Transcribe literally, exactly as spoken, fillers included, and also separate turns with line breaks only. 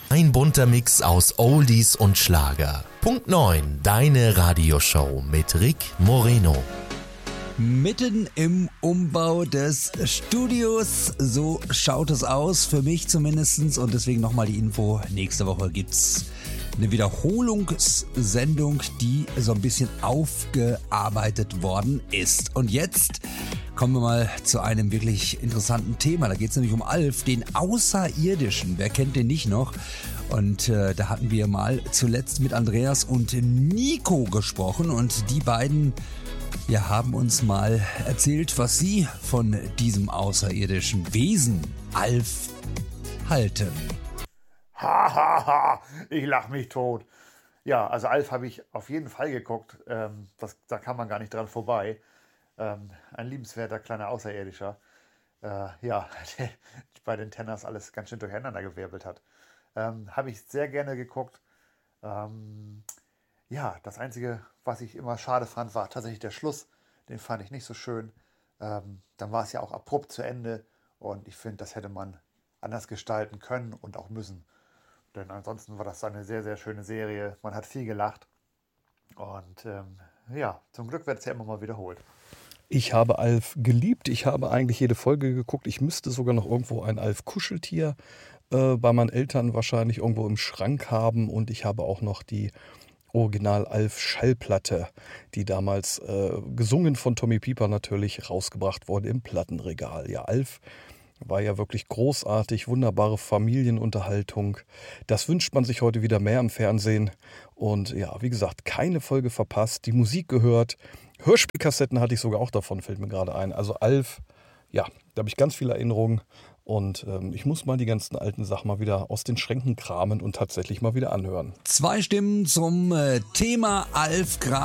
Ein bunter Mix aus Oldies und Schlager. Punkt neun, deine Radioshow mit Rick Moreno.
Mitten im Umbau des Studios, so schaut es aus, für mich zumindest. Und deswegen nochmal die Info, nächste Woche gibt's eine Wiederholungssendung, die so ein bisschen aufgearbeitet worden ist. Und jetzt kommen wir mal zu einem wirklich interessanten Thema. Da geht es nämlich um Alf, den Außerirdischen. Wer kennt den nicht noch? Und äh, da hatten wir mal zuletzt mit Andreas und Nico gesprochen. Und die beiden ja, haben uns mal erzählt, was sie von diesem außerirdischen Wesen Alf halten.
Ha, ha, ha, ich lach mich tot. Ja, also Alf habe ich auf jeden Fall geguckt. Ähm, das, da kann man gar nicht dran vorbei. Ähm, ein liebenswerter kleiner Außerirdischer. Äh, ja, der bei den Tenners alles ganz schön durcheinander gewirbelt hat. Ähm, habe ich sehr gerne geguckt. Ähm, ja, das Einzige, was ich immer schade fand, war tatsächlich der Schluss. Den fand ich nicht so schön. Ähm, dann war es ja auch abrupt zu Ende. Und ich finde, das hätte man anders gestalten können und auch müssen. Denn ansonsten war das eine sehr, sehr schöne Serie. Man hat viel gelacht. Und ähm, ja, zum Glück wird es ja immer mal wiederholt.
Ich habe Alf geliebt. Ich habe eigentlich jede Folge geguckt. Ich müsste sogar noch irgendwo ein Alf-Kuscheltier äh, bei meinen Eltern wahrscheinlich irgendwo im Schrank haben. Und ich habe auch noch die Original-Alf-Schallplatte, die damals äh, gesungen von Tommy Pieper natürlich rausgebracht wurde im Plattenregal. Ja, Alf war ja wirklich großartig, wunderbare Familienunterhaltung. Das wünscht man sich heute wieder mehr im Fernsehen. Und ja, wie gesagt, keine Folge verpasst, die Musik gehört. Hörspielkassetten hatte ich sogar auch davon, fällt mir gerade ein. Also Alf, ja, da habe ich ganz viele Erinnerungen. Und ähm, ich muss mal die ganzen alten Sachen mal wieder aus den Schränken kramen und tatsächlich mal wieder anhören.
Zwei Stimmen zum äh, Thema Alf, gerade